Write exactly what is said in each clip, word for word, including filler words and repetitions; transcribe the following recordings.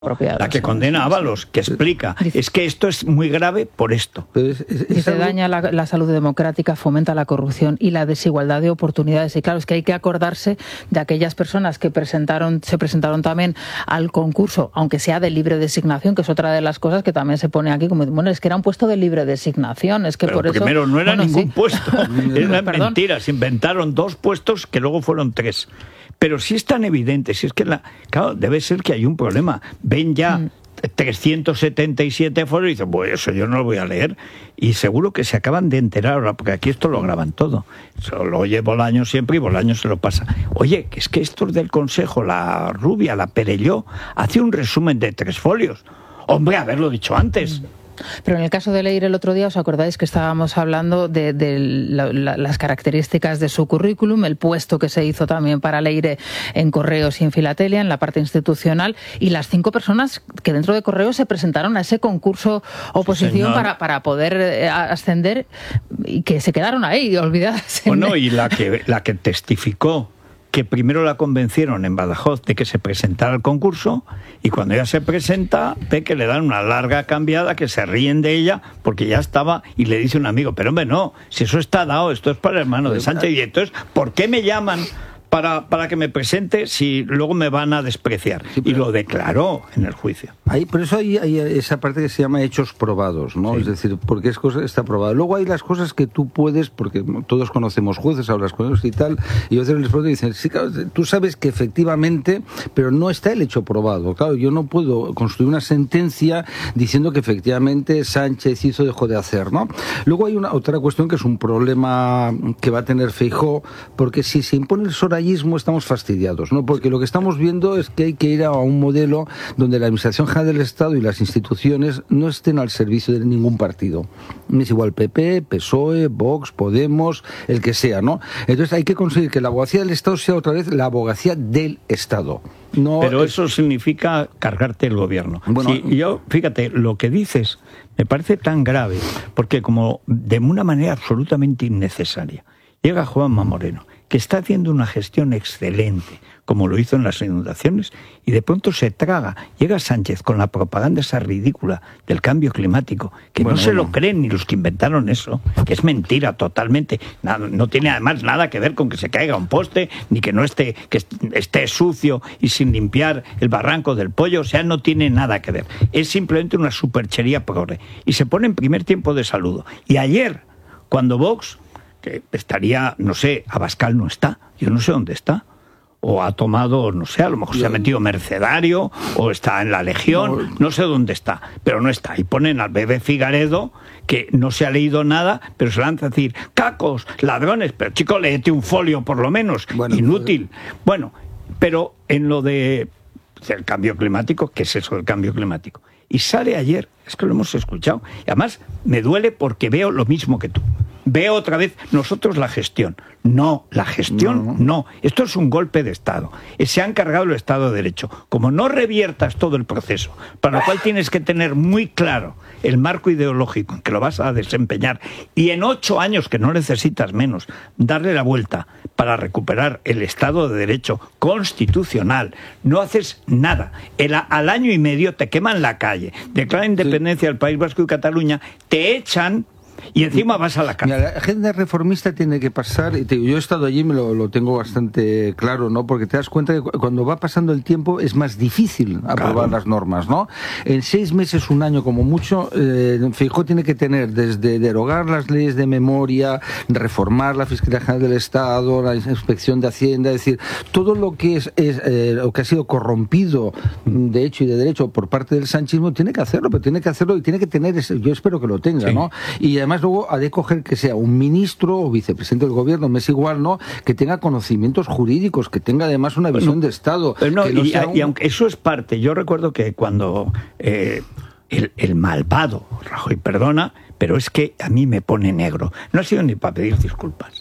La que condena a Ábalos, que explica, es que esto es muy grave por esto. Es, es, es se algo... daña la, la salud democrática, fomenta la corrupción y la desigualdad de oportunidades. Y claro, es que hay que acordarse de aquellas personas que presentaron, se presentaron también al concurso, aunque sea de libre designación, que es otra de las cosas que también se pone aquí como, bueno, es que era un puesto de libre designación, es que Pero por eso... primero no era bueno, ningún sí. puesto, eran mentiras, inventaron dos puestos que luego fueron tres. Pero si es tan evidente, si es que la, claro, debe ser que hay un problema. Ven ya mm. trescientos setenta y siete foros y dicen, pues eso yo no lo voy a leer. Y seguro que se acaban de enterar ahora, porque aquí esto lo graban todo. Eso lo oye Bolaños siempre y Bolaños se lo pasa. Oye, que es que estos del Consejo, la Rubia, la Perelló, hace un resumen de tres folios. Hombre, haberlo dicho antes. Mm. Pero en el caso de Leire el otro día, ¿os acordáis que estábamos hablando de, de la, la, las características de su currículum, el puesto que se hizo también para Leire en Correos y en Filatelia, en la parte institucional, y las cinco personas que dentro de Correos se presentaron a ese concurso oposición sí, para, para poder eh, ascender y que se quedaron ahí, olvidadas? Bueno, y la que, la que testificó que primero la convencieron en Badajoz de que se presentara al concurso y cuando ella se presenta ve que le dan una larga cambiada, que se ríen de ella porque ya estaba y le dice un amigo, pero hombre no, si eso está dado, esto es para el hermano de Sánchez y entonces ¿por qué me llaman para, para que me presente si luego me van a despreciar? Sí, y lo declaró en el juicio. Hay, por eso hay, hay esa parte que se llama hechos probados, ¿no? Sí. Es decir, porque es cosa, está probado. Luego hay las cosas que tú puedes, porque todos conocemos jueces, hablas con ellos y tal, y a veces les pregunto y dicen, sí, claro, tú sabes que efectivamente, pero no está el hecho probado. Claro, yo no puedo construir una sentencia diciendo que efectivamente Sánchez hizo, dejó de hacer, ¿no? Luego hay una otra cuestión que es un problema que va a tener Feijóo, porque si se impone el Sora estamos fastidiados, ¿no? Porque lo que estamos viendo es que hay que ir a un modelo donde la Administración General del Estado y las instituciones no estén al servicio de ningún partido. Es igual P P, P S O E, Vox, Podemos, el que sea, ¿no? Entonces hay que conseguir que la abogacía del Estado sea otra vez la abogacía del Estado. No Pero es... eso significa cargarte el gobierno. Bueno, si yo, fíjate, lo que dices me parece tan grave, porque como de una manera absolutamente innecesaria, llega Juanma Moreno, que está haciendo una gestión excelente, como lo hizo en las inundaciones, y de pronto se traga, llega Sánchez con la propaganda esa ridícula del cambio climático, que bueno, no se bueno. lo creen ni los que inventaron eso, que es mentira totalmente, no, no tiene además nada que ver con que se caiga un poste, ni que no esté, que esté sucio y sin limpiar el barranco del Pollo, o sea, no tiene nada que ver, es simplemente una superchería progre, y se pone en primer tiempo de saludo. Y ayer, cuando Vox, que estaría, no sé, Abascal no está, yo no sé dónde está, o ha tomado, no sé, a lo mejor se ha metido mercedario, o está en la Legión, no, no sé dónde está, pero no está, y ponen al bebé Figaredo, que no se ha leído nada, pero se lanza a decir, cacos, ladrones, pero chico, léete un folio por lo menos, bueno, inútil. Bueno, pero en lo de el cambio climático, ¿qué es eso del cambio climático? Y sale ayer, es que lo hemos escuchado, y además me duele porque veo lo mismo que tú. Veo otra vez nosotros la gestión. No, la gestión no. no. Esto es un golpe de Estado. Se han cargado el Estado de Derecho. Como no reviertas todo el proceso, para lo cual tienes que tener muy claro el marco ideológico en que lo vas a desempeñar y en ocho años, que no necesitas menos, darle la vuelta para recuperar el Estado de Derecho constitucional, no haces nada. El, al año y medio te queman la calle, declaran independencia del País Vasco y Cataluña, te echan y encima vas a la cárcel. Mira, la agenda reformista tiene que pasar, y te, yo he estado allí, me lo, lo tengo bastante claro, ¿no? Porque te das cuenta que cuando va pasando el tiempo es más difícil aprobar claro. las normas, ¿no? En seis meses, un año como mucho, eh, Feijóo tiene que tener desde derogar las leyes de memoria, reformar la Fiscalía General del Estado, la Inspección de Hacienda, es decir, todo lo que es, es eh, lo que ha sido corrompido de hecho y de derecho por parte del sanchismo, tiene que hacerlo, pero tiene que hacerlo y tiene que tener, ese, yo espero que lo tenga, sí. ¿no? Y además Además, luego ha de coger que sea un ministro o vicepresidente del gobierno, me es igual, ¿no? Que tenga conocimientos jurídicos, que tenga además una visión bueno, de Estado. No, que no y, sea un... y aunque eso es parte, yo recuerdo que cuando eh, el, el malvado Rajoy, perdona, pero es que a mí me pone negro. No ha sido ni para pedir disculpas.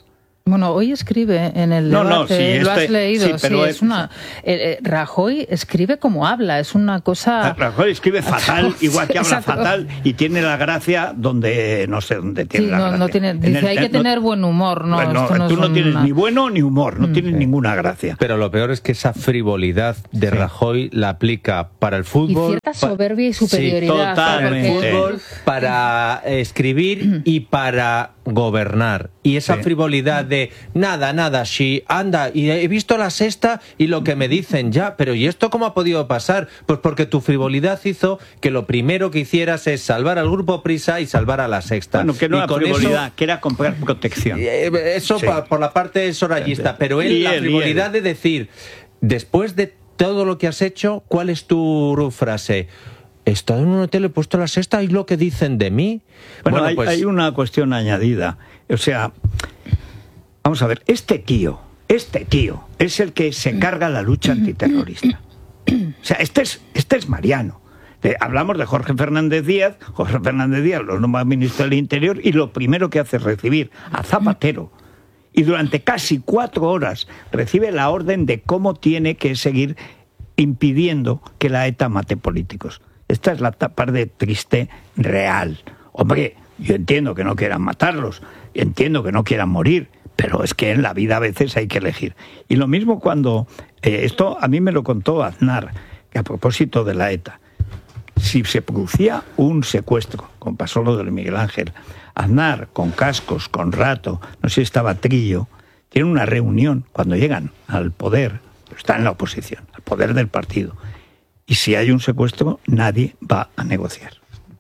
Bueno, hoy escribe en el debate, no, no, sí, lo este, has leído, sí, pero sí, es una... Eh, Rajoy escribe como habla, es una cosa... Rajoy escribe fatal, igual que habla Exacto. fatal, y tiene la gracia donde, no sé dónde tiene sí, la no, gracia. No tiene, dice, el, hay que no, tener buen humor, ¿no? Bueno, esto no tú es no una... tienes ni bueno ni humor, no mm, tienes sí. ninguna gracia. Pero lo peor es que esa frivolidad de sí. Rajoy la aplica para el fútbol... Y cierta soberbia y superioridad. Sí, totalmente. Para el fútbol, para escribir y para gobernar. Y esa sí. frivolidad de nada, nada, sí, anda, y he visto la sexta y lo que me dicen ya, pero ¿y esto cómo ha podido pasar? Pues porque tu frivolidad hizo que lo primero que hicieras es salvar al Grupo Prisa y salvar a la sexta. Bueno, que no y era con frivolidad, eso, que era comprar protección. Eso sí. pa, por la parte sorayista, pero él, la frivolidad él. de decir, después de todo lo que has hecho, ¿cuál es tu frase? He estado en un hotel, he puesto la sexta y lo que dicen de mí. Bueno, bueno hay, pues... hay una cuestión añadida. O sea, vamos a ver, este tío, este tío es el que se carga la lucha antiterrorista. O sea, este es, este es Mariano. De, hablamos de Jorge Fernández Díaz, Jorge Fernández Díaz lo nombra ministro del Interior y lo primero que hace es recibir a Zapatero. Y durante casi cuatro horas recibe la orden de cómo tiene que seguir impidiendo que la ETA mate políticos. Esta es la parte triste real. Hombre, yo entiendo que no quieran matarlos, entiendo que no quieran morir, pero es que en la vida a veces hay que elegir. Y lo mismo cuando... Eh, esto a mí me lo contó Aznar, que a propósito de la ETA. Si se producía un secuestro, como pasó lo del Miguel Ángel, Aznar, con cascos, con Rato, no sé si estaba Trillo, tiene una reunión cuando llegan al poder, está en la oposición, al poder del partido. Y si hay un secuestro, nadie va a negociar.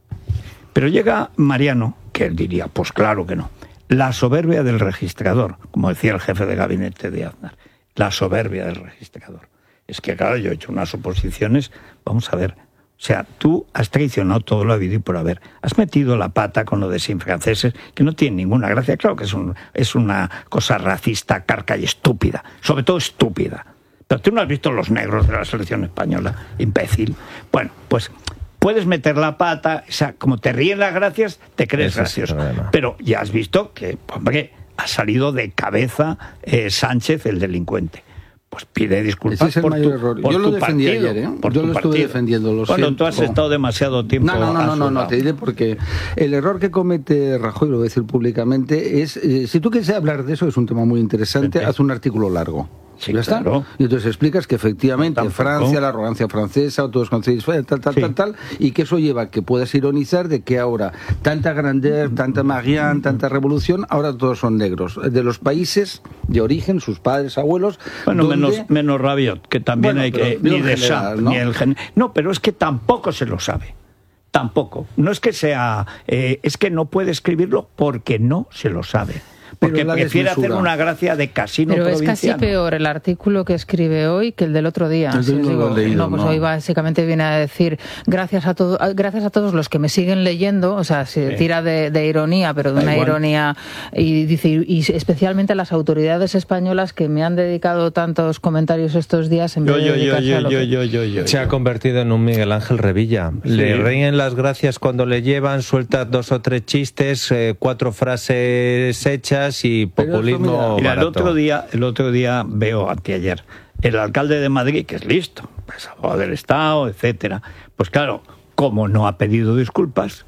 Pero llega Mariano, que él diría, pues claro que no. La soberbia del registrador, como decía el jefe de gabinete de Aznar. La soberbia del registrador. Es que, claro, yo he hecho unas oposiciones, vamos a ver. O sea, tú has traicionado todo lo habido y por haber. Has metido la pata con lo de sin franceses, que no tiene ninguna gracia. Claro que es, un, es una cosa racista, carca y estúpida. Sobre todo estúpida. Pero tú no has visto los negros de la selección española, imbécil. Bueno, pues puedes meter la pata, o sea, como te ríen las gracias, te crees Ese gracioso. Es Pero ya has visto que, hombre, ha salido de cabeza eh, Sánchez, el delincuente. Pues pide disculpas Ese es el por, mayor tu, error. por Yo lo tu defendí partido. ayer, ¿eh? Por Yo tu lo estuve partido. defendiendo, lo Bueno, siento. tú has estado demasiado tiempo. No, no, no, no, no, no, te diré porque el error que comete Rajoy, lo voy a decir públicamente, es, eh, si tú quieres hablar de eso, es un tema muy interesante, sí, haz un artículo largo. Sí, ¿Ya está? Claro. Y entonces explicas que efectivamente no, Francia, la arrogancia francesa, o todos concedís, tal, tal, sí. tal, tal, y que eso lleva a que puedas ironizar de que ahora tanta grandeur, tanta Marianne, tanta revolución, ahora todos son negros. De los países de origen, sus padres, abuelos... Bueno, donde... menos, menos Rabiot, que también bueno, hay que... Ni de Champ, ¿no? Ni el gen... No, pero es que tampoco se lo sabe. Tampoco. No es que sea... Eh, es que no puede escribirlo porque no se lo sabe. Porque prefiere hacer una gracia de casino Pero provinciano. Es casi peor el artículo que escribe hoy que el del otro día. Sí, no, digo, leído, no, pues no. hoy básicamente viene a decir gracias a todo, gracias a todos los que me siguen leyendo, o sea, se sí. tira de, de ironía, pero de da una igual. ironía, y dice, y especialmente a las autoridades españolas que me han dedicado tantos comentarios estos días en yo, vez de yo, dedicarse yo, a lo yo, que... yo, yo, yo, Se ha convertido en un Miguel Ángel Revilla. Sí. Le ríen las gracias cuando le llevan, suelta dos o tres chistes, eh, cuatro frases hechas y populismo. Mira, mira, el otro día, el otro día veo anteayer, el alcalde de Madrid, que es listo, pues abogado del Estado, etcétera. Pues claro, como no ha pedido disculpas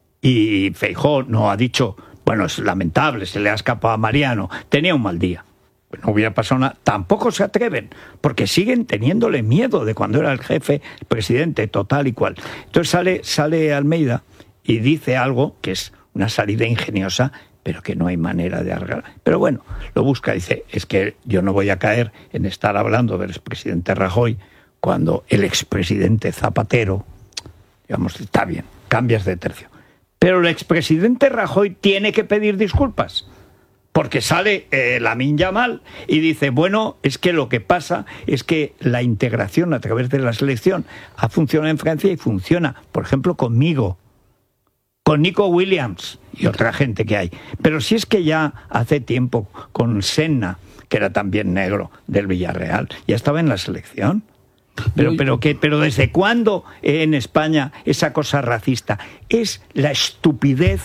y Feijóo no ha dicho, bueno, es lamentable, se le ha escapado a Mariano, tenía un mal día. Pues no hubiera pasado nada. Tampoco se atreven, porque siguen teniéndole miedo de cuando era el jefe, el presidente, total y cual. Entonces sale, sale Almeida y dice algo que es una salida ingeniosa, pero que no hay manera de arreglar. Pero bueno, lo busca y dice, es que yo no voy a caer en estar hablando del expresidente Rajoy cuando el expresidente Zapatero, digamos, está bien, cambias de tercio. Pero el expresidente Rajoy tiene que pedir disculpas, porque sale eh, Lamine Yamal y dice, bueno, es que lo que pasa es que la integración a través de la selección ha funcionado en Francia y funciona, por ejemplo, conmigo, con Nico Williams y otra gente que hay. Pero si es que ya hace tiempo con Senna, que era también negro del Villarreal, ya estaba en la selección. Pero, pero, ¿qué? pero ¿desde cuándo en España esa cosa racista? Es la estupidez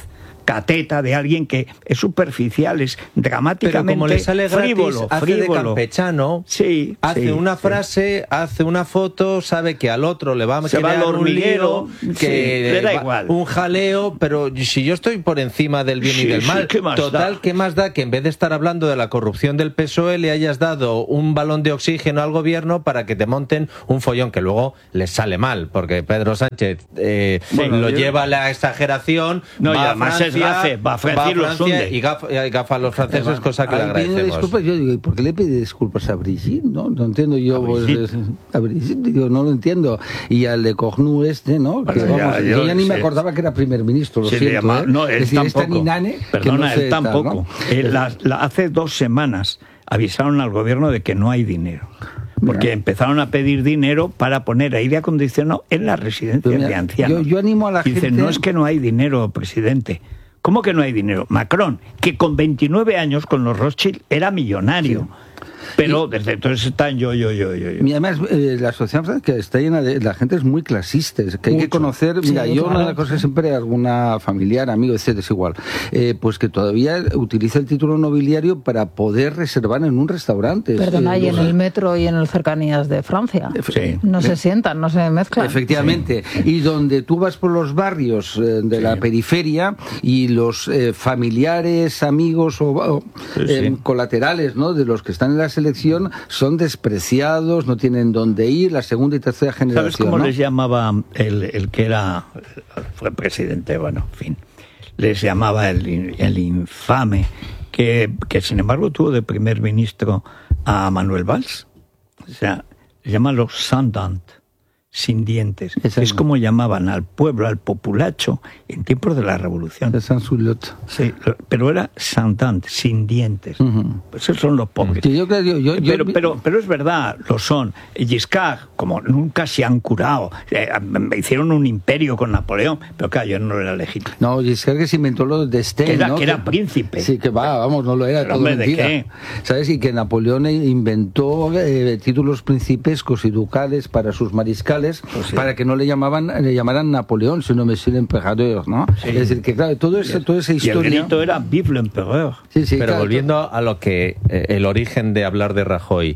cateta de alguien que es superficial, es dramáticamente Pero como le sale gratis, frívolo, hace frívolo. de campechano, sí, hace sí, una sí. frase, hace una foto, sabe que al otro le va a Se va crear al hormiguero, un lío, sí, que le da va- igual. un jaleo, pero si yo estoy por encima del bien Sí, y del sí, mal, ¿qué más total, da? ¿qué más da que en vez de estar hablando de la corrupción del P S O E le hayas dado un balón de oxígeno al gobierno para que te monten un follón que luego les sale mal, porque Pedro Sánchez eh, Bueno, lo yo- lleva a la exageración, No, y va a además es Francia, gafe, va a Francia y los Francia hunde. y gafa, y gafa a los franceses, cosa que le Ahí pidiendo agradecemos. disculpas, yo digo, ¿y por qué le pide disculpas a Brigitte? No, no entiendo yo. ¿A pues, Brigitte? es- a Brigitte, digo, no lo entiendo. Y al de Cognu este, ¿no? Que, Bueno, ya, vamos, yo yo ya ni me sé. acordaba que era primer ministro, lo Se le siento. llama- ¿eh? no, él es decir, es tan tampoco. inane que Perdona, no sé él tal, tampoco. ¿no? Eh, la- la- hace dos semanas avisaron al gobierno de que no hay dinero. Porque Mira. empezaron a pedir dinero para poner aire acondicionado en las residencias Pero mira, de ancianos. yo- yo animo a la Dicen, gente- no es que no hay dinero, presidente. ¿Cómo que no hay dinero? Macron, que con veintinueve años con los Rothschild era millonario. Pero desde entonces están yo, yo, yo, yo. yo. Y además, eh, la sociedad francesa que está llena de... La gente es muy clasista, es que hay que Mucho. conocer... Mira, Sí, yo claro. una de las cosas siempre, alguna familiar, amigo, etcétera, es igual, eh, pues que todavía utiliza el título nobiliario para poder reservar en un restaurante. Perdona, Eh, y en los- el metro y en el cercanías de Francia. Sí. No se sientan, no se mezclan. Efectivamente. Y donde tú vas por los barrios eh, de Sí. la periferia y los eh, familiares, amigos o, o, Sí, eh, sí. colaterales, ¿no?, de los que están en la selección son despreciados, no tienen dónde ir, la segunda y tercera generación. ¿Sabes cómo ¿no? les llamaba el, el que era, fue presidente, bueno, en fin, les llamaba el, in- el infame, que, que sin embargo tuvo de primer ministro a Manuel Valls? O sea, le llaman los Sandant, sin dientes. Exacto. Es como llamaban al pueblo, al populacho, en tiempos de la revolución. De Saint-Sulot. Sí, lo- pero era Sandant, sin dientes. Ujú. Pues esos son los pobres. Sí, yo creo- yo- yo- yo- Pero, pero, pero es verdad, lo son. Giscard, como nunca se han curado, eh, me hicieron un imperio con Napoleón, pero claro, yo no era legítimo. No, Giscard que se inventó lo de Stein, Que era- ¿no? que era príncipe. Sí, que va, vamos, no lo era, Pero, todo hombre, ¿de mentira. qué? ¿Sabes? Y que Napoleón inventó eh, títulos principescos y ducales para sus mariscales, Pues sí. para que no le llamaban le llamaran Napoleón, sino Monsieur l'Emperador, ¿no? Sí. Es decir, que claro, todo ese, toda esa Y el historia... grito era Vive l'Empereur. Sí, sí, Pero claro, volviendo a lo que eh, el origen de hablar de Rajoy.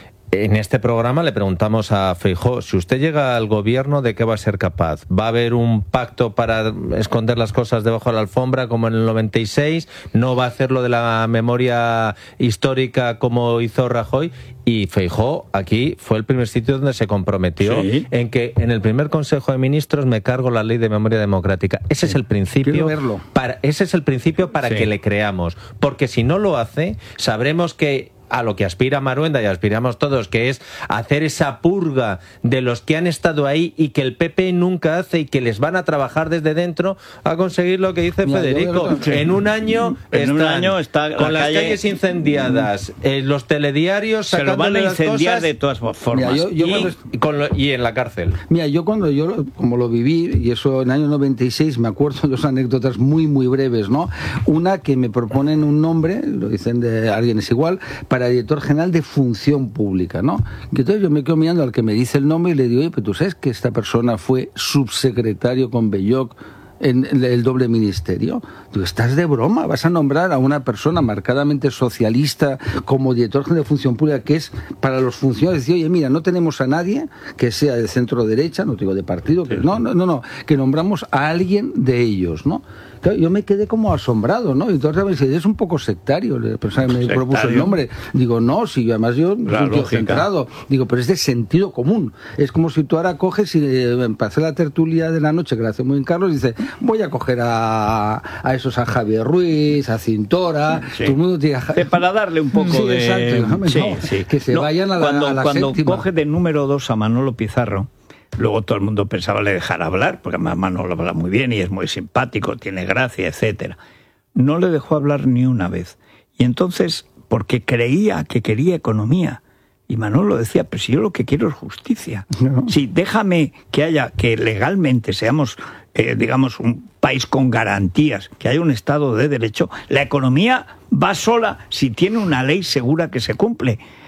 En este programa le preguntamos a Feijóo, si usted llega al gobierno, ¿de qué va a ser capaz? ¿Va a haber un pacto para esconder las cosas debajo de la alfombra como en el noventa y seis? ¿No va a hacer lo de la memoria histórica como hizo Rajoy? Y Feijóo aquí fue el primer sitio donde se comprometió Sí. en que en el primer Consejo de Ministros me cargo la ley de memoria democrática. Ese es el principio. Quiero verlo. Para, ese es el principio para Sí. que le creamos. Porque si no lo hace, sabremos que a lo que aspira Maruenda y aspiramos todos, que es hacer esa purga de los que han estado ahí y que el P P nunca hace y que les van a trabajar desde dentro a conseguir lo que dice Mira, yo Federico. creo que- En un año En un están año está la con las calle- calles incendiadas, eh, los telediarios Se lo van sacándole a las incendiar cosas de todas formas. Mira, yo- yo y, cuando- y con lo- y en la cárcel. Mira, yo cuando yo, como lo viví, y eso en el año noventa y seis, me acuerdo de dos anécdotas muy, muy breves, ¿no? Una que me proponen un nombre, lo dicen de alguien es igual, para director general de Función Pública, ¿no? Que entonces yo me quedo mirando al que me dice el nombre y le digo, oye, pero tú sabes que esta persona fue subsecretario con Belloc en el doble ministerio. Digo, estás de broma, vas a nombrar a una persona marcadamente socialista como director general de Función Pública, que es para los funcionarios, decir, oye, mira, no tenemos a nadie que sea de centro derecha, no te digo de partido, que no, no, no, no, que nombramos a alguien de ellos, ¿no? Claro, yo me quedé como asombrado, ¿no? Y entonces me dice, es un poco sectario, la persona me Sectario. propuso el nombre. Digo, no, si yo, además yo La soy un tío lógica. centrado. Digo, pero es de sentido común. Es como si tú ahora coges y eh, para hacer la tertulia de la noche, que la hace muy bien Carlos, dice, voy a coger a, a esos, a Javier Ruiz, a Cintora, Sí. todo el mundo tiene a Ja- Eh, para darle un poco Sí, de... exacto. No, Sí, no, sí. que se No, vayan a la, cuando, a la cuando séptima. coge de número dos a Manolo Pizarro, luego todo el mundo pensaba le dejar hablar, porque además Manolo habla muy bien y es muy simpático, tiene gracia, etcétera. No le dejó hablar ni una vez. Y entonces, porque creía que quería economía, y Manolo decía, pero si yo lo que quiero es justicia. No. Sí, déjame que haya, que legalmente seamos, eh, digamos, un país con garantías, que haya un Estado de Derecho. La economía va sola si tiene una ley segura que se cumple.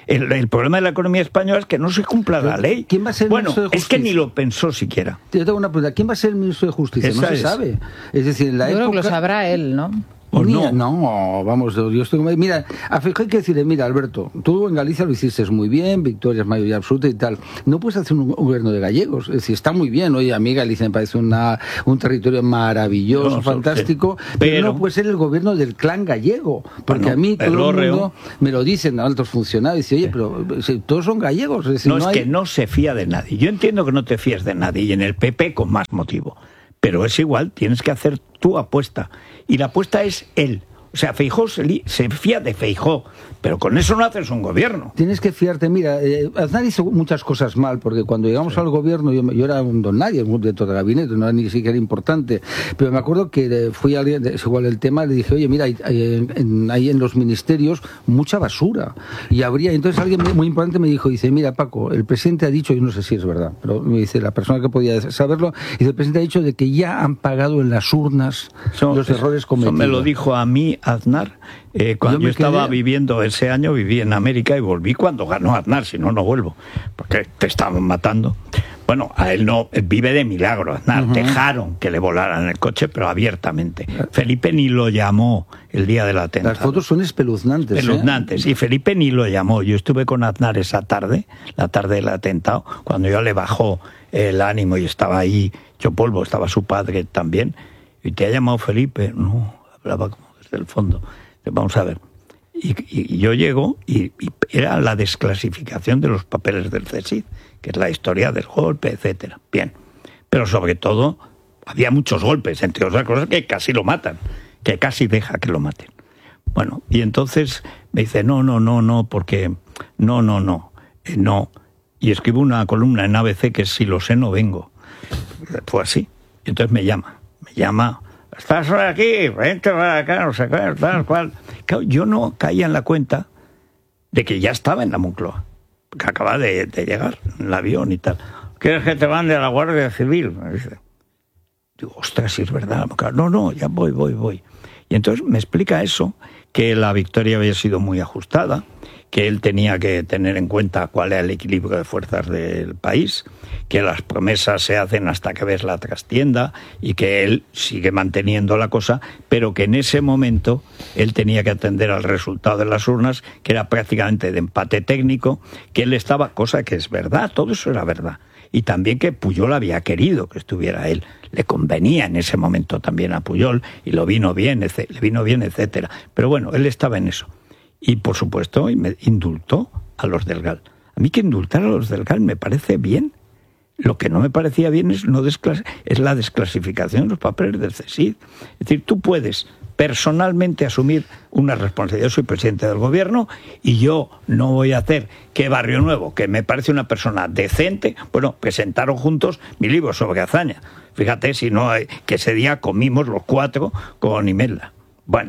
El, el problema de la economía española es que no se cumpla la ley. ¿Quién va a ser el bueno, ministro de Justicia? Es que ni lo pensó siquiera. Te tengo una pregunta. ¿Quién va a ser el ministro de Justicia? Esa no se es. sabe. Es decir, en la Yo época... creo que lo sabrá él, ¿no? ¿O Mira, no? no, vamos, yo estoy... Mira, a Feijóo hay que decirle, mira, Alberto, tú en Galicia lo hiciste muy bien, victorias, mayoría absoluta y tal. No puedes hacer un gobierno de gallegos. Es decir, está muy bien. Oye, a mí Galicia me parece una, un territorio maravilloso, No, fantástico, sí. pero, pero no puede ser el gobierno del clan gallego. Porque bueno, a mí todo el el hórreo, mundo me lo dicen, altos funcionarios, y dice, oye, pero si todos son gallegos. Es decir, no, no es hay... que no se fía de nadie. Yo entiendo que no te fías de nadie, y en el P P con más motivo. Pero es igual, tienes que hacer tu apuesta. Y la apuesta es él. O sea, Feijóo se, li- se fía de Feijóo, pero con eso no haces un gobierno. Tienes que fiarte. Mira, eh, Aznar hizo muchas cosas mal, porque cuando llegamos sí. al gobierno, yo, yo era un don nadie, un dentro del gabinete, no era ni siquiera importante, pero me acuerdo que eh, fui a alguien, es igual el tema, le dije, oye, mira, hay, hay, en, hay en los ministerios mucha basura, y habría, entonces alguien muy importante me dijo, dice, mira, Paco, el presidente ha dicho, y no sé si es verdad, pero me dice, la persona que podía saberlo, dice, el presidente ha dicho de que ya han pagado en las urnas son, los errores cometidos. Eso me lo dijo a mí Aznar, eh, cuando yo, yo estaba quedé... viviendo ese año, viví en América y volví cuando ganó Aznar, si no, no vuelvo, porque te estaban matando. Bueno, a él no, él vive de milagro, Aznar. Uh-huh. Dejaron que le volaran el coche, pero abiertamente. Felipe ni lo llamó el día del atentado. Las fotos son espeluznantes. Espeluznantes, ¿eh? Y Felipe ni lo llamó. Yo estuve con Aznar esa tarde, la tarde del atentado, cuando yo le bajó el ánimo y estaba ahí, hecho polvo, estaba su padre también. ¿Y te ha llamado Felipe? No, hablaba como desde el fondo. Vamos a ver. Y, y, y yo llego y, y era la desclasificación de los papeles del C S I D, que es la historia del golpe, etcétera. Bien. Pero sobre todo, había muchos golpes, entre otras cosas que casi lo matan, que casi deja que lo maten. Bueno, y entonces me dice, no, no, no, no, porque no, no, no, eh, no. Y escribo una columna en A B C que es si lo sé, no vengo. Fue así. Y entonces me llama, me llama... Estás aquí, vente para acá, no sé qué, tal cual. Claro, yo no caía en la cuenta de que ya estaba en la Moncloa, que acaba de, de llegar en el avión y tal. ¿Quieres que te mande a la Guardia Civil? Me dice. Digo, ostras, si es verdad. No, no, ya voy, voy, voy. Y entonces me explica eso, que la victoria había sido muy ajustada, que él tenía que tener en cuenta cuál era el equilibrio de fuerzas del país, que las promesas se hacen hasta que ves la trastienda y que él sigue manteniendo la cosa, pero que en ese momento él tenía que atender al resultado de las urnas, que era prácticamente de empate técnico, que él estaba, cosa que es verdad, todo eso era verdad. Y también que Pujol había querido que estuviera él, le convenía en ese momento también a Pujol y lo vino bien, le vino bien, etcétera. Pero bueno, él estaba en eso. Y por supuesto indultó a los del G A L. A mí que indultar a los del G A L me parece bien. Lo que no me parecía bien es, no desclas- es la desclasificación de los papeles del C S I D. Es decir, tú puedes personalmente asumir una responsabilidad. Yo soy presidente del gobierno y yo no voy a hacer que Barrio Nuevo, que me parece una persona decente, bueno, presentaron juntos mi libro sobre Azaña. Fíjate, si no, que ese día comimos los cuatro con Imelda. Bueno,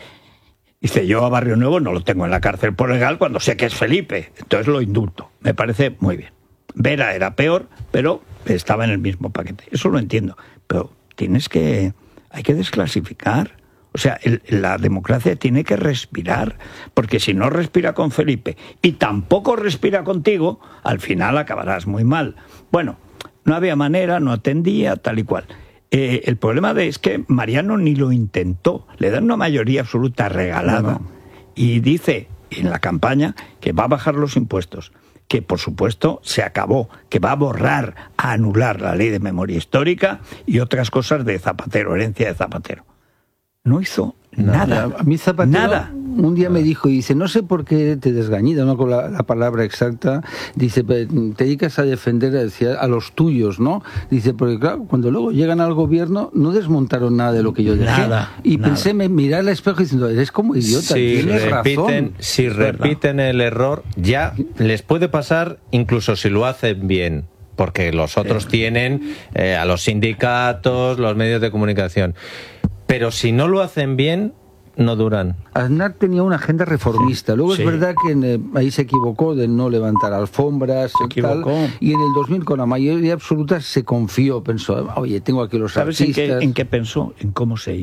dice, yo a Barrio Nuevo no lo tengo en la cárcel por legal cuando sé que es Felipe, entonces lo indulto. Me parece muy bien. Vera era peor, pero estaba en el mismo paquete. Eso lo entiendo. Pero tienes que... hay que desclasificar. O sea, el, la democracia tiene que respirar, porque si no respira con Felipe y tampoco respira contigo, al final acabarás muy mal. Bueno, no había manera, no atendía, tal y cual. Eh, el problema de, es que Mariano ni lo intentó. Le dan una mayoría absoluta regalada. No, no. Y dice en la campaña que va a bajar los impuestos, que por supuesto se acabó, que va a borrar, a anular la ley de memoria histórica y otras cosas de Zapatero, herencia de Zapatero. No hizo nada. A mí Zapatero nada. Un día me dijo, y dice, no sé por qué te desgañida, no con la, la palabra exacta, dice, te dedicas a defender decía, a los tuyos, ¿no? Dice, porque claro, cuando luego llegan al gobierno no desmontaron nada de lo que yo dejé. Nada, y nada. pensé, me mirar al espejo diciendo, eres como idiota, si tienes repiten, razón. Si repiten el error, ya les puede pasar, incluso si lo hacen bien, porque los otros tienen eh, a los sindicatos, los medios de comunicación. Pero si no lo hacen bien, no duran. Aznar tenía una agenda reformista. Luego sí. Es verdad que en, eh, ahí se equivocó de no levantar alfombras se y tal. Y en el dos mil, con la mayoría absoluta, se confió. Pensó, oye, tengo aquí los ¿Sabes artistas. ¿Sabes en, en qué pensó? En cómo se iba.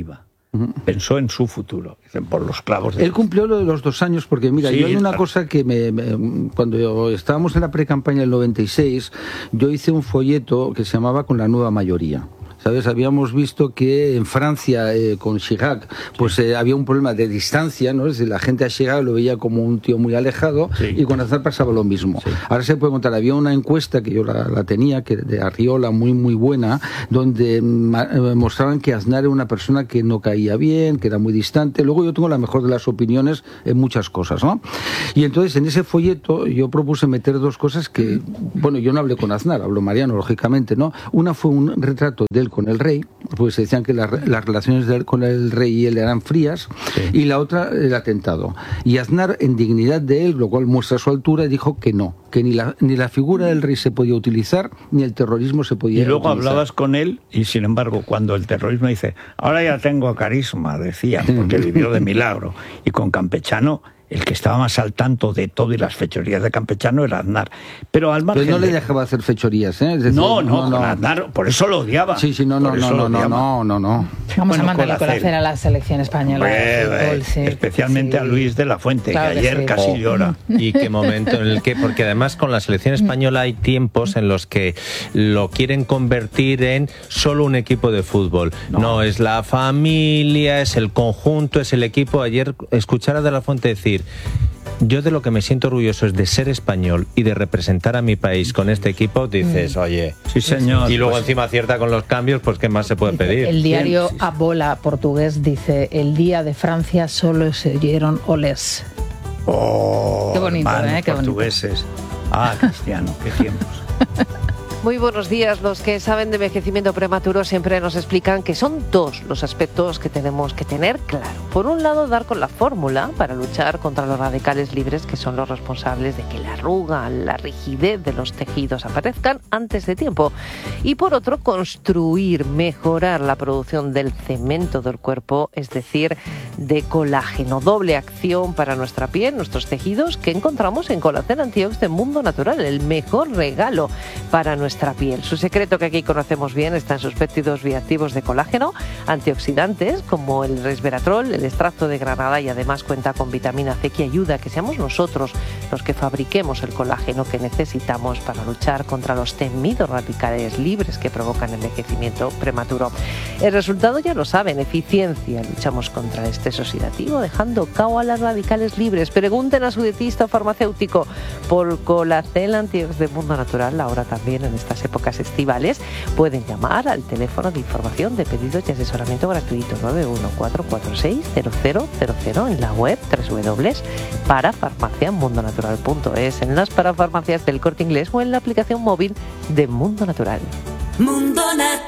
Pensó en su futuro, dicen, por los clavos de Él cumplió lo de los dos años, porque mira, sí, yo hay una claro. cosa que me, me, cuando yo, estábamos en la pre-campaña del noventa y seis, yo hice un folleto que se llamaba Con la nueva mayoría. ¿Sabes? Habíamos visto que en Francia, eh, con Chirac, pues sí. eh, había un problema de distancia, ¿no? Es decir, la gente a Chirac lo veía como un tío muy alejado, sí. y con Aznar pasaba lo mismo. Sí. Ahora se puede contar, había una encuesta que yo la, la tenía, que de Arriola, muy muy buena, donde ma- mostraban que Aznar era una persona que no caía bien, que era muy distante. Luego yo tengo la mejor de las opiniones en muchas cosas, ¿no? Y entonces en ese folleto yo propuse meter dos cosas que, bueno, yo no hablé con Aznar, habló Mariano, lógicamente, ¿no? Una fue un retrato de él con el rey, pues se decían que la, las relaciones de él con el rey y él eran frías, sí. y la otra, el atentado. Y Aznar, en dignidad de él, lo cual muestra su altura, dijo que no, que ni la, ni la figura del rey se podía utilizar, ni el terrorismo se podía utilizar. Y luego utilizar. Hablabas con él, y sin embargo, cuando el terrorismo dice, ahora ya tengo carisma, decía, porque vivió de milagro, y con Campechano, el que estaba más al tanto de todo y las fechorías de Campechano era Aznar. Pero al margen Pero no de... le dejaba hacer fechorías, ¿eh? Es decir, no, no, no, Aznar, por eso lo odiaba. Sí, sí, no, no, no, no, no, no, no, no. Vamos bueno, a mandarle con la cera a la selección española. Pues, sí, especialmente sí. a Luis de la Fuente, claro que ayer que sí. casi oh. llora. Y qué momento en el que, porque además con la selección española hay tiempos en los que lo quieren convertir en solo un equipo de fútbol. No, no es la familia, es el conjunto, es el equipo. Ayer escuchar a de la Fuente decir... Yo de lo que me siento orgulloso es de ser español y de representar a mi país con este equipo, dices, oye, sí señor. Y luego pues, encima acierta con los cambios, pues ¿qué más se puede pedir? El diario A Bola portugués dice, el día de Francia solo se oyeron olés. Oh, qué bonito, hermanos, ¿eh? Qué portugueses. Bonito. Ah, Cristiano, qué tiempos. Muy buenos días. Los que saben de envejecimiento prematuro siempre nos explican que son dos los aspectos que tenemos que tener claro. Por un lado, dar con la fórmula para luchar contra los radicales libres que son los responsables de que la arruga, la rigidez de los tejidos aparezcan antes de tiempo. Y por otro, construir, mejorar la producción del cemento del cuerpo, es decir, de colágeno. Doble acción para nuestra piel, nuestros tejidos, que encontramos en Colacel Antiox de Mundo Natural, el mejor regalo para nuestra nuestra piel. Su secreto, que aquí conocemos bien, está en sus péptidos bioactivos de colágeno, antioxidantes como el resveratrol, el extracto de granada, y además cuenta con vitamina C que ayuda a que seamos nosotros los que fabriquemos el colágeno que necesitamos para luchar contra los temidos radicales libres que provocan envejecimiento prematuro. El resultado ya lo saben, eficiencia. Luchamos contra el estrés oxidativo dejando cao a las radicales libres. Pregunten a su dietista o farmacéutico por Colacel Antiox de Mundo Natural, ahora también en estas épocas estivales. Pueden llamar al teléfono de información de pedidos y asesoramiento gratuito nueve uno cuatro cuatro seis cero cero cero cero en la web doble u doble u doble u punto para farmacia mundo natural punto es, en las parafarmacias del Corte Inglés o en la aplicación móvil de Mundo Natural. Mundo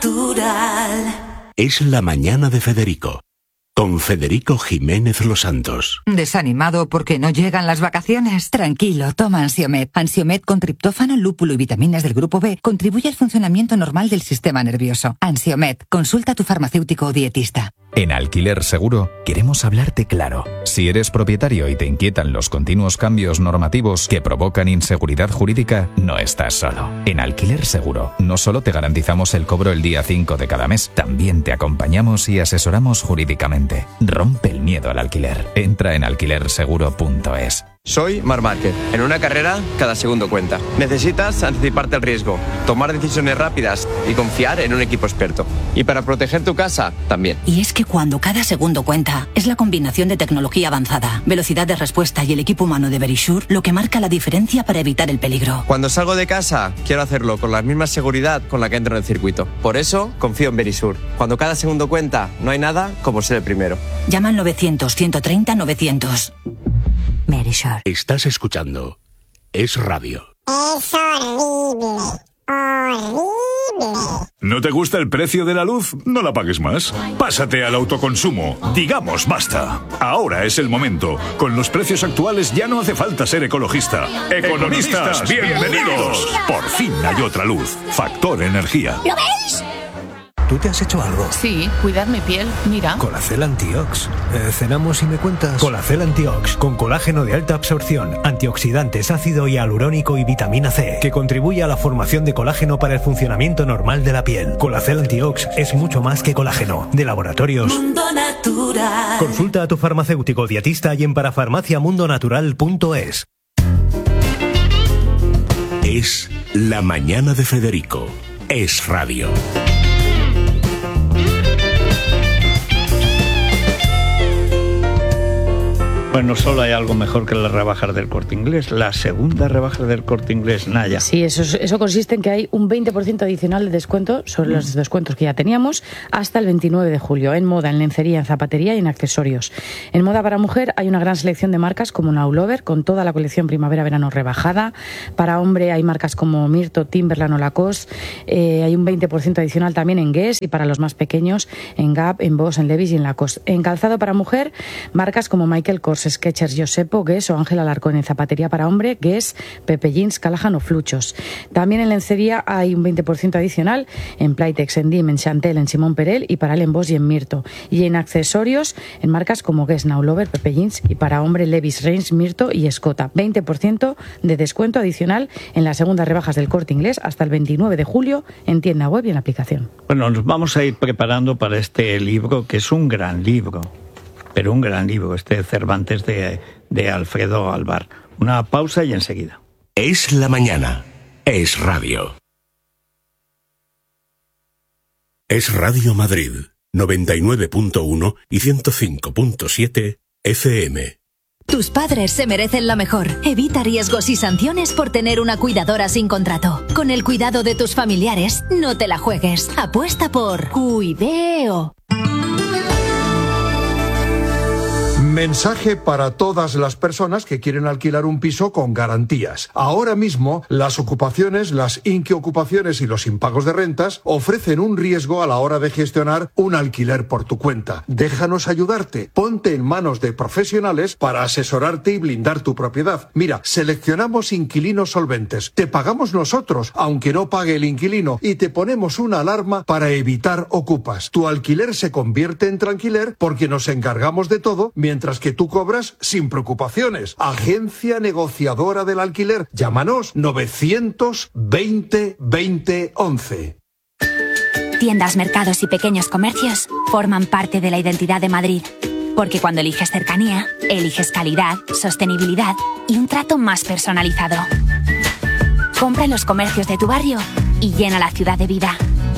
Natural. Es la mañana de Federico, con Federico Jiménez Los Santos. ¿Desanimado porque no llegan las vacaciones? Tranquilo, toma Ansiomed. Ansiomed con triptófano, lúpulo y vitaminas del grupo B contribuye al funcionamiento normal del sistema nervioso. Ansiomed, consulta a tu farmacéutico o dietista. En Alquiler Seguro queremos hablarte claro. Si eres propietario y te inquietan los continuos cambios normativos que provocan inseguridad jurídica, no estás solo. En Alquiler Seguro no solo te garantizamos el cobro el día cinco de cada mes, también te acompañamos y asesoramos jurídicamente. Rompe el miedo al alquiler. Entra en alquiler seguro punto es. Soy Marc Márquez. En una carrera, cada segundo cuenta. Necesitas anticiparte al riesgo, tomar decisiones rápidas y confiar en un equipo experto. Y para proteger tu casa, también. Y es que cuando cada segundo cuenta, es la combinación de tecnología avanzada, velocidad de respuesta y el equipo humano de Verisure lo que marca la diferencia para evitar el peligro. Cuando salgo de casa, quiero hacerlo con la misma seguridad con la que entro en el circuito. Por eso, confío en Verisure. Cuando cada segundo cuenta, no hay nada como ser el primero. Llama al novecientos, ciento treinta, novecientos. Verisure. Estás escuchando Es Radio. Es horrible, horrible. ¿No te gusta el precio de la luz? No la pagues más. Pásate al autoconsumo. Digamos basta. Ahora es el momento. Con los precios actuales ya no hace falta ser ecologista. ¡Economistas, bienvenidos! Por fin hay otra luz. Factor Energía. ¿Lo veis? ¿tú te has hecho algo? Sí, cuidar mi piel, mira. Colacel Antiox. Eh, ¿Cenamos y me cuentas? Colacel Antiox, con colágeno de alta absorción, antioxidantes, ácido hialurónico y vitamina C, que contribuye a la formación de colágeno para el funcionamiento normal de la piel. Colacel Antiox es mucho más que colágeno. De Laboratorios Mundo Natural. Consulta a tu farmacéutico dietista y en parafarmaciamundonatural punto es. Es La Mañana de Federico. Es radio. Bueno, solo hay algo mejor que las rebajas del Corte Inglés. La segunda rebaja del Corte Inglés, Naya. Sí, eso, eso consiste en que hay un veinte por ciento adicional de descuento sobre los descuentos que ya teníamos hasta el veintinueve de julio, en moda, en lencería, en zapatería y en accesorios. En moda para mujer hay una gran selección de marcas como Now Lover, con toda la colección primavera-verano rebajada. Para hombre hay marcas como Mirto, Timberland o Lacoste. Eh, hay un veinte por ciento adicional también en Guess, y para los más pequeños en Gap, en Boss, en Levi's y en Lacoste. En calzado para mujer, marcas como Michael Kors, Skechers, Josepo, Guess o Ángel Alarcón. En zapatería para hombre, Guess, Pepe Jeans, Callahan o Fluchos. También en lencería hay un veinte por ciento adicional en Playtex, en Dim, en Chantel, en Simón Perel y para él en Boss y en Mirto. Y en accesorios en marcas como Guess, Now Lover, Pepe Jeans y para hombre Levi's, Reigns, Mirto y Escota. veinte por ciento de descuento adicional en las segundas rebajas del Corte Inglés hasta el veintinueve de julio en tienda web y en aplicación. Bueno, nos vamos a ir preparando para este libro, que es un gran libro. Pero un gran libro, este Cervantes de, de Alfredo Alvar. Una pausa y enseguida. Es la mañana. Es radio. Es Radio Madrid, noventa y nueve punto uno y ciento cinco punto siete F M. Tus padres se merecen lo mejor. Evita riesgos y sanciones por tener una cuidadora sin contrato. Con el cuidado de tus familiares, no te la juegues. Apuesta por Cuideo. Mensaje para todas las personas que quieren alquilar un piso con garantías. Ahora mismo, las ocupaciones, las inquiocupaciones y los impagos de rentas ofrecen un riesgo a la hora de gestionar un alquiler por tu cuenta. Déjanos ayudarte. Ponte en manos de profesionales para asesorarte y blindar tu propiedad. Mira, seleccionamos inquilinos solventes. Te pagamos nosotros, aunque no pague el inquilino, y te ponemos una alarma para evitar ocupas. Tu alquiler se convierte en tranquiler porque nos encargamos de todo, mientras que tú cobras sin preocupaciones. Agencia negociadora del alquiler. Llámanos novecientos veinte veinte once. Tiendas, mercados y pequeños comercios forman parte de la identidad de Madrid. Porque cuando eliges cercanía, eliges calidad, sostenibilidad y un trato más personalizado. Compra en los comercios de tu barrio y llena la ciudad de vida.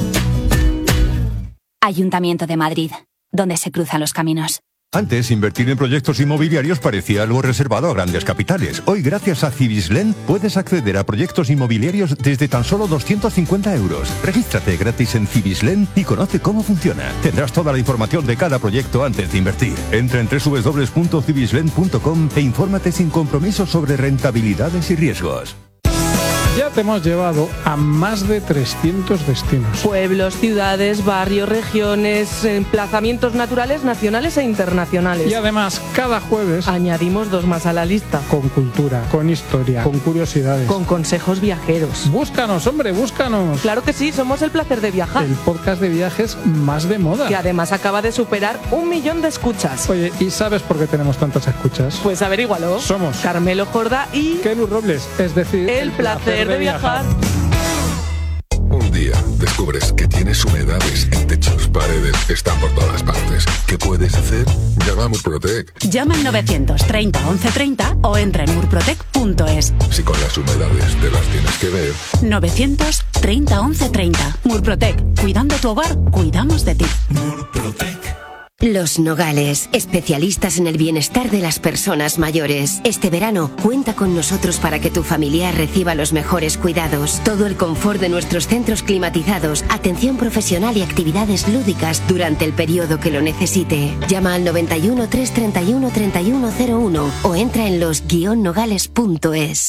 Ayuntamiento de Madrid, donde se cruzan los caminos. Antes, invertir en proyectos inmobiliarios parecía algo reservado a grandes capitales. Hoy, gracias a Cibislen, puedes acceder a proyectos inmobiliarios desde tan solo doscientos cincuenta euros. Regístrate gratis en Cibislen y conoce cómo funciona. Tendrás toda la información de cada proyecto antes de invertir. Entra en doble u doble u doble u punto cibislen punto com e infórmate sin compromiso sobre rentabilidades y riesgos. Ya te hemos llevado a más de trescientos destinos. Pueblos, ciudades, barrios, regiones, emplazamientos naturales, nacionales e internacionales. Y además, cada jueves añadimos dos más a la lista. Con cultura, con historia, con curiosidades, con consejos viajeros. Búscanos, hombre, búscanos. Claro que sí, somos El Placer de Viajar. El podcast de viajes más de moda. Que además acaba de superar un millón de escuchas. Oye, ¿y sabes por qué tenemos tantas escuchas? Pues averígualo. Somos Carmelo Jorda y Kelu Robles, es decir, El, el Placer de viajar. Un día descubres que tienes humedades en techos, paredes, están por todas partes. ¿Qué puedes hacer? Llama a Murprotec. Llama al novecientos treinta once treinta o entra en murprotec punto es. Si con las humedades te las tienes que ver. novecientos treinta once treinta. Murprotec. Cuidando tu hogar, cuidamos de ti. Murprotec. Los Nogales, especialistas en el bienestar de las personas mayores. Este verano, cuenta con nosotros para que tu familiar reciba los mejores cuidados. Todo el confort de nuestros centros climatizados, atención profesional y actividades lúdicas durante el periodo que lo necesite. Llama al noventa y uno, trescientos treinta y uno, treinta y uno cero uno o entra en los guion nogales punto es.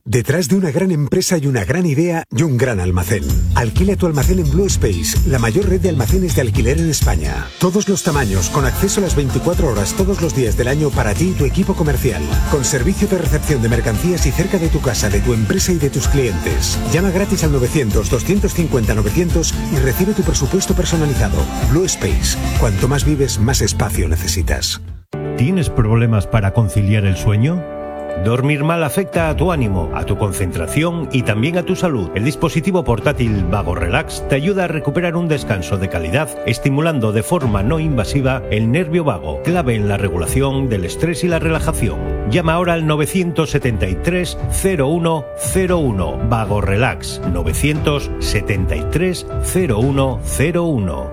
Detrás de una gran empresa hay una gran idea y un gran almacén. Alquila tu almacén en Blue Space, la mayor red de almacenes de alquiler en España. Todos los tamaños, con acceso a las veinticuatro horas todos los días del año para ti y tu equipo comercial. Con servicio de recepción de mercancías y cerca de tu casa, de tu empresa y de tus clientes. Llama gratis al novecientos, doscientos cincuenta, novecientos y recibe tu presupuesto personalizado. Blue Space. Cuanto más vives, más espacio necesitas. ¿Tienes problemas para conciliar el sueño? Dormir mal afecta a tu ánimo, a tu concentración y también a tu salud. El dispositivo portátil Vago Relax te ayuda a recuperar un descanso de calidad, estimulando de forma no invasiva el nervio vago, clave en la regulación del estrés y la relajación. Llama ahora al novecientos setenta y tres, cero uno cero uno. Vago Relax, novecientos setenta y tres, cero uno cero uno.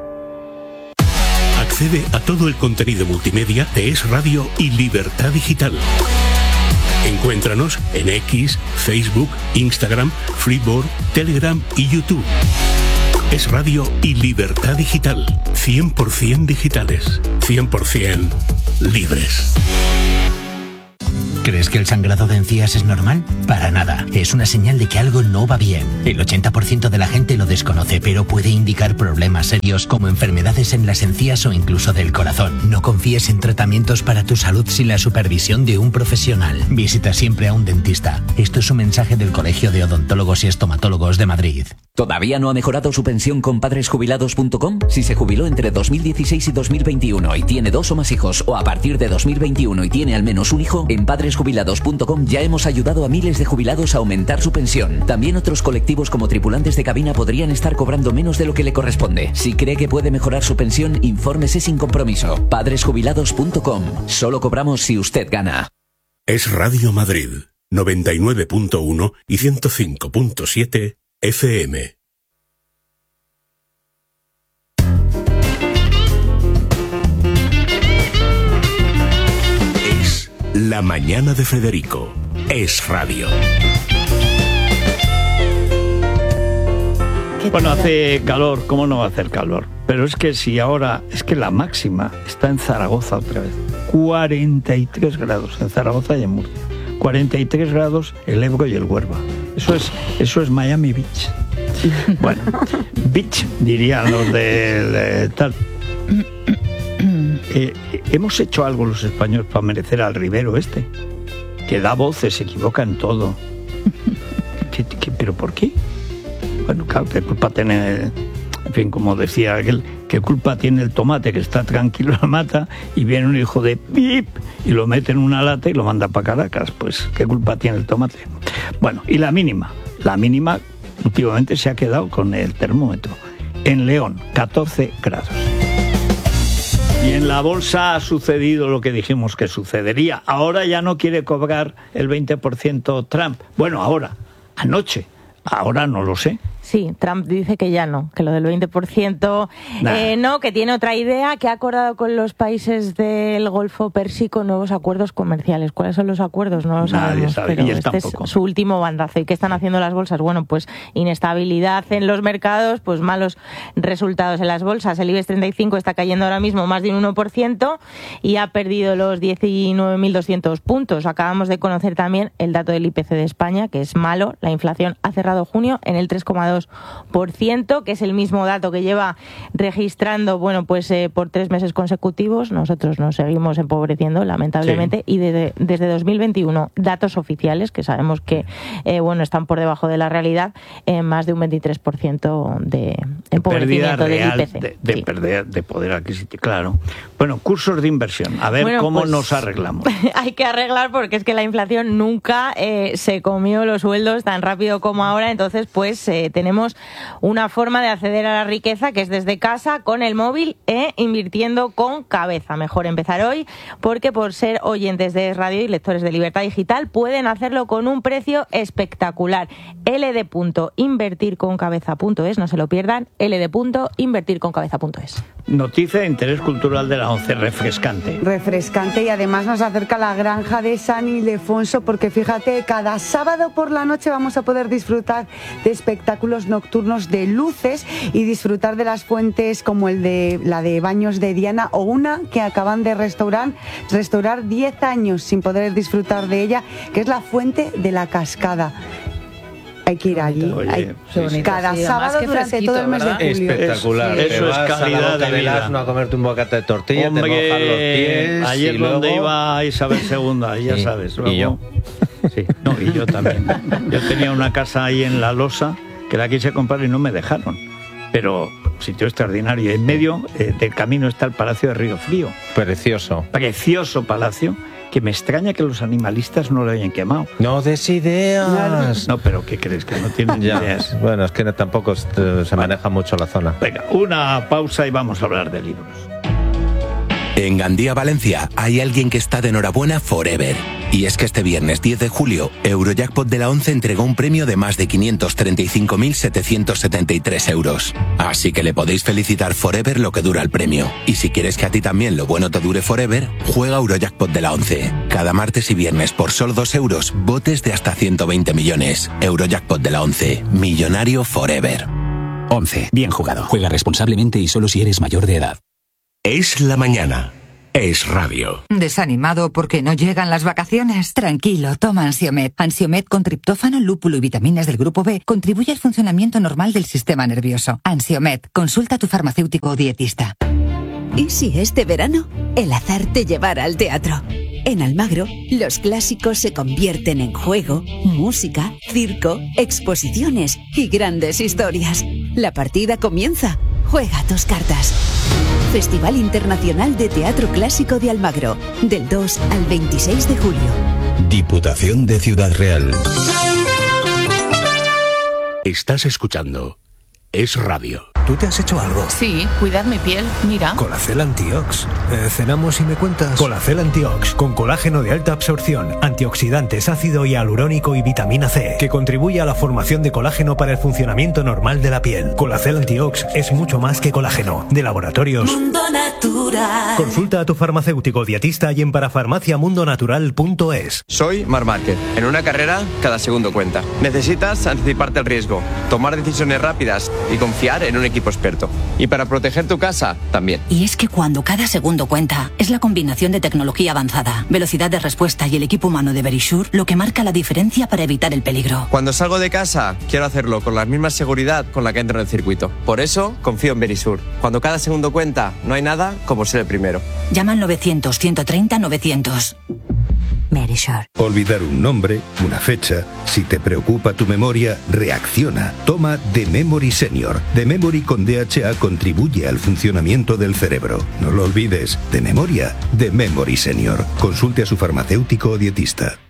Accede a todo el contenido multimedia de Es Radio y Libertad Digital. Encuéntranos en X, Facebook, Instagram, Freeboard, Telegram y YouTube. Es Radio y Libertad Digital. cien por ciento digitales. cien por ciento libres. ¿Crees que el sangrado de encías es normal? Para nada. Es una señal de que algo no va bien. El ochenta por ciento de la gente lo desconoce, pero puede indicar problemas serios como enfermedades en las encías o incluso del corazón. No confíes en tratamientos para tu salud sin la supervisión de un profesional. Visita siempre a un dentista. Esto es un mensaje del Colegio de Odontólogos y Estomatólogos de Madrid. ¿Todavía no ha mejorado su pensión con padres jubilados punto com? Si se jubiló entre dos mil dieciséis y dos mil veintiuno y tiene dos o más hijos, o a partir de dos mil veintiuno y tiene al menos un hijo, en padres jubilados punto com ya hemos ayudado a miles de jubilados a aumentar su pensión. También otros colectivos como tripulantes de cabina podrían estar cobrando menos de lo que le corresponde. Si cree que puede mejorar su pensión, infórmese sin compromiso. padres jubilados punto com. Solo cobramos si usted gana. Es Radio Madrid, noventa y nueve punto uno y ciento cinco punto siete F M. Es La Mañana de Federico. Es Radio. Bueno, hace calor, ¿cómo no va a hacer calor? Pero es que si ahora, es que la máxima está en Zaragoza otra vez. cuarenta y tres grados en Zaragoza y en Murcia. cuarenta y tres grados el Ebro y el Huelva. Eso es, eso es Miami Beach. Bueno, Beach dirían los del de, tal. Eh, hemos hecho algo los españoles para merecer al Rivero este, que da voces, se equivoca en todo. ¿Qué, qué, ¿Pero por qué? Bueno, claro, ¿qué culpa tiene? En fin, como decía aquel, ¿qué culpa tiene el tomate que está tranquilo en la mata y viene un hijo de pip y lo mete en una lata y lo manda para Caracas? Pues, ¿qué culpa tiene el tomate? Bueno, y la mínima. La mínima últimamente se ha quedado con el termómetro. En León, catorce grados. Y en la bolsa ha sucedido lo que dijimos que sucedería. Ahora ya no quiere cobrar el veinte por ciento Trump. Bueno, ahora, anoche. Ahora no lo sé. Sí, Trump dice que ya no, que lo del veinte por ciento eh, no, que tiene otra idea, que ha acordado con los países del Golfo Pérsico nuevos acuerdos comerciales. ¿Cuáles son los acuerdos? No lo sabemos, sabe, pero este tampoco. Es su último bandazo. ¿Y qué están haciendo las bolsas? Bueno, pues inestabilidad en los mercados, pues malos resultados en las bolsas. El IBEX treinta y cinco está cayendo ahora mismo más de un uno por ciento y ha perdido los diecinueve mil doscientos puntos. Acabamos de conocer también el dato del I P C de España, que es malo. La inflación ha cerrado junio en el tres coma dos por ciento, que es el mismo dato que lleva registrando, bueno, pues eh, por tres meses consecutivos. Nosotros nos seguimos empobreciendo, lamentablemente, sí. Y desde, desde dos mil veintiuno, datos oficiales, que sabemos que, eh, bueno, están por debajo de la realidad, eh, más de un veintitrés por ciento de empobrecimiento del I P C. De, de, sí. perder, de poder adquisitivo, claro. Bueno, cursos de inversión, a ver bueno, cómo pues, nos arreglamos. Hay que arreglar porque es que la inflación nunca eh, se comió los sueldos tan rápido como ahora, entonces pues eh, tenemos una forma de acceder a la riqueza que es desde casa, con el móvil e invirtiendo con cabeza. Mejor empezar hoy porque por ser oyentes de Radio y lectores de Libertad Digital pueden hacerlo con un precio espectacular. L D punto invertir con cabeza punto es, no se lo pierdan, L D punto invertir con cabeza punto es. Noticia de interés cultural de la ONCE, refrescante. Refrescante, y además nos acerca a la granja de San Ildefonso, porque fíjate, cada sábado por la noche vamos a poder disfrutar de espectáculos nocturnos de luces y disfrutar de las fuentes como el de la de Baños de Diana, o una que acaban de restaurar, restaurar diez años sin poder disfrutar de ella, que es la Fuente de la Cascada. Hay que ir allí. Oye, hay, sí, sí. Cada sí, sábado durante todo el mes de julio. Espectacular. Es, eso es calidad de vida. A comer un bocata de tortilla, Hombre, te mojas los pies. Ayer y donde luego... iba Isabel segunda, ya sí, sabes. Luego, y yo. Sí, no, y yo también. Yo tenía una casa ahí en La Losa que la quise comprar y no me dejaron. Pero sitio extraordinario. En medio eh, del camino está el Palacio de Río Frío. Precioso. Precioso palacio. Que me extraña que los animalistas no lo hayan quemado. No des ideas. No, pero ¿qué crees? Que no tienen ya. ideas. Bueno, es que no, tampoco se, se maneja mucho la zona. Venga, una pausa y vamos a hablar de libros. En Gandía, Valencia, hay alguien que está de enhorabuena forever. Y es que este viernes diez de julio, Eurojackpot de la ONCE entregó un premio de más de quinientos treinta y cinco mil setecientos setenta y tres euros. Así que le podéis felicitar forever lo que dura el premio. Y si quieres que a ti también lo bueno te dure forever, juega Eurojackpot de la ONCE. Cada martes y viernes por solo dos euros, botes de hasta ciento veinte millones. Eurojackpot de la ONCE. Millonario forever. ONCE. Bien jugado. Juega responsablemente y solo si eres mayor de edad. Es la mañana. Es radio. ¿Desanimado porque no llegan las vacaciones? Tranquilo, toma Ansiomed. Ansiomed con triptófano, lúpulo y vitaminas del grupo B contribuye al funcionamiento normal del sistema nervioso. Ansiomed, consulta a tu farmacéutico o dietista. ¿Y si este verano el azar te llevara al teatro? En Almagro, los clásicos se convierten en juego, música, circo, exposiciones y grandes historias. La partida comienza. Juega tus cartas. Festival Internacional de Teatro Clásico de Almagro, del dos al veintiséis de julio. Diputación de Ciudad Real. Estás escuchando Es Radio. ¿Tú te has hecho algo? Sí, cuidar mi piel, mira. Colacel Antiox. Eh, ¿Cenamos y me cuentas? Colacel Antiox, con colágeno de alta absorción, antioxidantes, ácido hialurónico y vitamina C, que contribuye a la formación de colágeno para el funcionamiento normal de la piel. Colacel Antiox es mucho más que colágeno. De Laboratorios Mundo Natural. Consulta a tu farmacéutico dietista y en parafarmacia mundo natural punto es. Soy Mar Márquez. En una carrera, cada segundo cuenta. Necesitas anticiparte al riesgo, tomar decisiones rápidas y confiar en un equipo experto. Y para proteger tu casa, también. Y es que cuando cada segundo cuenta, es la combinación de tecnología avanzada, velocidad de respuesta y el equipo humano de Verisure lo que marca la diferencia para evitar el peligro. Cuando salgo de casa, quiero hacerlo con la misma seguridad con la que entro en el circuito. Por eso, confío en Verisure. Cuando cada segundo cuenta, no hay nada como ser el primero. Llama al novecientos, ciento treinta, novecientos. Verisure. Olvidar un nombre, una fecha. Si te preocupa tu memoria, reacciona. Toma The Memory Senior. The Memory con D H A contribuye al funcionamiento del cerebro. No lo olvides. De memoria, The Memory Senior. Consulte a su farmacéutico o dietista.